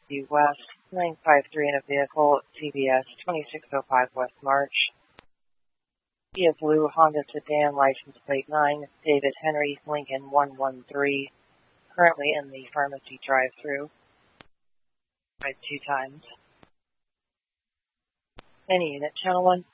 View West, 953 in a vehicle, CBS 2605 West March. Kia Blue Honda Sedan, license plate 9, David Henry, Lincoln 113, currently in the pharmacy drive-thru. Tried 2 times. Any unit, Channel 1.